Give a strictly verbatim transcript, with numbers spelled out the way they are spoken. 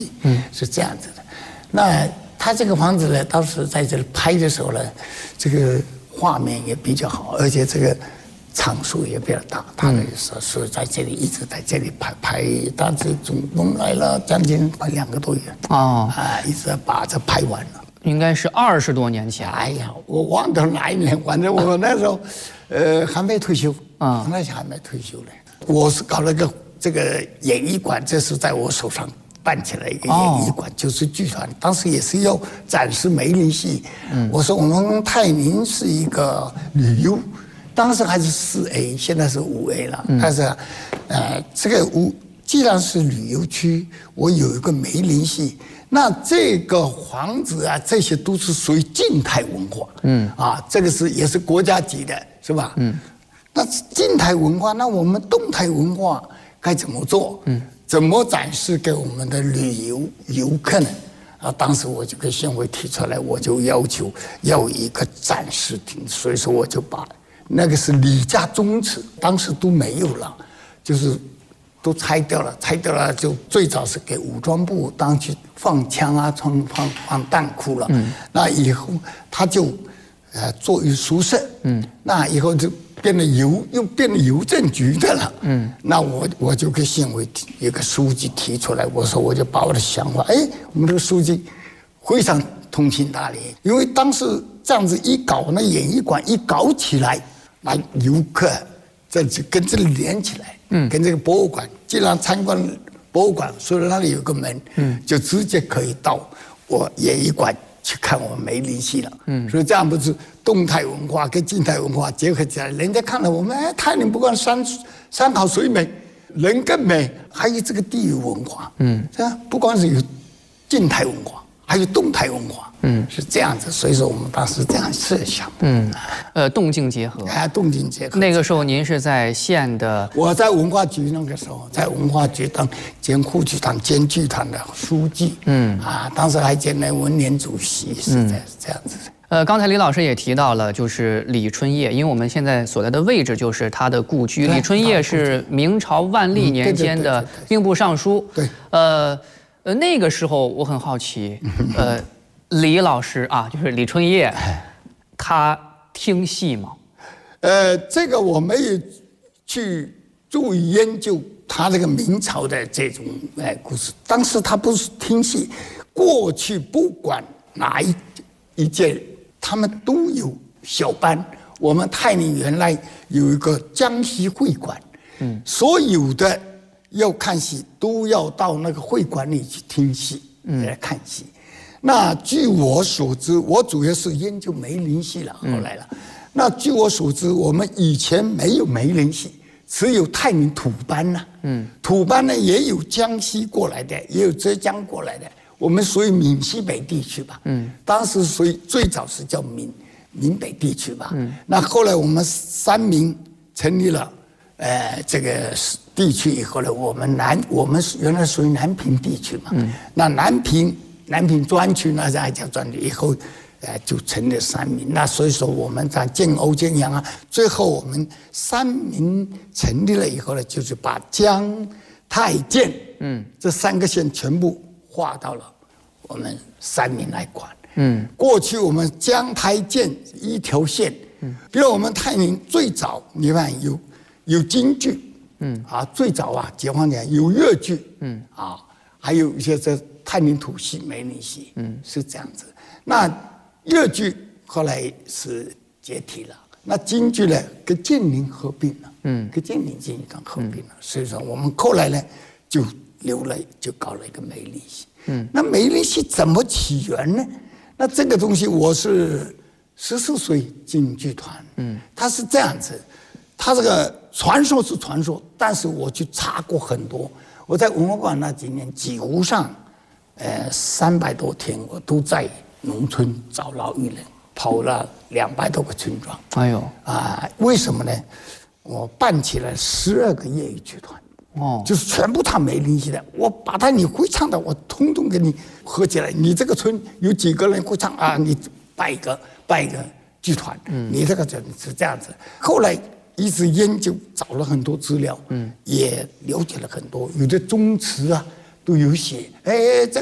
嗯，是这样子的。那他这个房子呢，当时在这里拍的时候呢，这个画面也比较好，而且这个场数也比较大。他的是是在这里一直在这里拍拍，当时总共来了将近快两个多月哦啊，一直把这拍完了。 应该是二十多年前。 哎呀，我忘掉哪一年，反正我那时候，呃，还没退休啊，那时候还没退休呢。我是搞了个这个演艺馆，这是在我手上办起来一个演艺馆，哦、就是剧团。当时也是要展示梅林戏。嗯，我说我们泰宁是一个旅游，当时还是四 A， 现在是五 A 了。嗯、但是，呃，这个五既然是旅游区，我有一个梅林戏。那这个房子啊，这些都是属于静态文化，嗯，啊，这个是也是国家级的，是吧？嗯，那静态文化，那我们动态文化该怎么做？嗯，怎么展示给我们的旅游游客呢？啊，当时我就跟县委提出来，我就要求要一个展示厅，所以说我就把那个是李家宗祠，当时都没有了，就是。都拆掉了，拆掉了就最早是给武装部当去放枪啊，放放放弹库了。嗯，那以后他就，呃，作为宿舍。嗯，那以后就变得邮又变得邮政局的了。嗯，那我我就跟县委一个书记提出来，我说我就把我的想法，哎，我们这个书记非常通情达理，因为当时这样子一搞，那演艺馆一搞起来，那游客这就跟这里连起来。嗯，跟这个博物馆，既然参观博物馆，所以那里有个门，嗯，就直接可以到我演艺馆去看我们梅林戏了。嗯，所以这样不是动态文化跟静态文化结合起来，人家看了我们，哎，泰宁不光山山好水美，人更美，还有这个地域文化。嗯，这样不光是有静态文化，还有动态文化。嗯，是这样子，所以说我们当时这样设想。嗯， 呃，动静结合。 哎，动静结合。 那个时候您是在县的， 我在文化局那个时候，在文化局当兼副局长兼剧团的书记。嗯，啊，当时还兼任文联主席，是这样、嗯、这样子。 呃，刚才李老师也提到了，就是李春夜，因为我们现在所在的位置就是他的故居。李春夜是明朝万历年间的兵部尚书。 对。 呃，呃，那个时候我很好奇，呃。李老师啊，就是李春夜，他听戏吗？ 呃，这个我没有去注意研究他这个明朝的这种哎故事。当时他不是听戏，过去不管哪一一届，他们都有小班。我们泰宁原来有一个江西会馆，嗯，所有的要看戏都要到那个会馆里去听戏，嗯，来看戏。那据我所知，我主要是研究梅林戏了，后来了。嗯、那据我所知，我们以前没有梅林戏，只有泰宁土班呐。嗯，土班呢也有江西过来的，也有浙江过来的。我们属于闽西北地区吧。嗯，当时属于最早是叫闽闽北地区吧。嗯，那后来我们三闽成立了，呃，这个地区以后呢，我们南我们原来属于南平地区嘛。嗯，那南平。南平专区那还叫专区，以后，呃，就成了三闽。那所以说我们在建瓯、建阳啊，最后我们三闽成立了以后呢，就是把江、泰、建，嗯，这三个县全部划到了我们三闽来管。嗯，过去我们江、泰、建一条线，嗯，比如我们泰宁最早，你看有有京剧，嗯，啊，最早啊，解放前有粤剧，嗯，啊，还有一些这。泰宁土戏、梅林戏，嗯，是这样子。那粤剧后来是解体了，那京剧呢跟建宁合并了，嗯，跟建宁京剧团合并了。嗯、所以说我们后来呢就留了，就搞了一个梅林戏。嗯，那梅林戏怎么起源呢？那这个东西我是十四岁进剧团，嗯，它是这样子，它这个传说是传说，但是我去查过很多。我在文化馆那几年，几乎上。呃，三百多天，我都在农村找劳育人，跑了两百多个村庄。哎呦啊，为什么呢？我办起了十二个业余剧团，哦，就是全部唱梅林戏的。我把他你会唱的，我通通给你合起来。你这个村有几个人会唱啊？你办一个办一个剧团，嗯，你这个是这样子。后来一直研究，找了很多资料，嗯，也了解了很多，有的宗祠啊。 都有写，哎，这